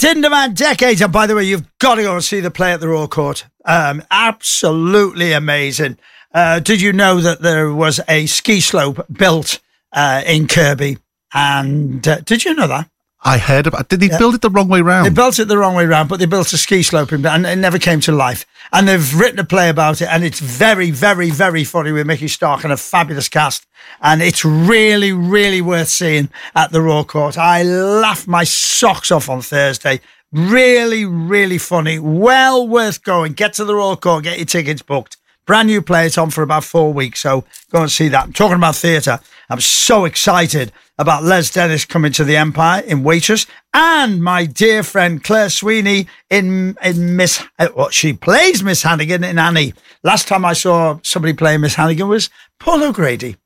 It's In Demand Decades. And by the way, you've got to go and see the play at the Royal Court. Absolutely amazing. Did you know that there was a ski slope built in Kirby? And did you know that? I heard about. Did they build it the wrong way round? They built it the wrong way round, but they built a ski slope and it never came to life. And they've written a play about it, and it's very, very, very funny with Mickey Stark and a fabulous cast. And it's really, really worth seeing at the Royal Court. I laughed my socks off on Thursday. Really, really funny. Well worth going. Get to the Royal Court, get your tickets booked. Brand new play. It's on for about 4 weeks, so go and see that. I'm talking about theatre. I'm so excited about Les Dennis coming to the Empire in Waitress, and my dear friend Claire Sweeney in Miss... she plays Miss Hannigan in Annie. Last time I saw somebody playing Miss Hannigan was Paul O'Grady.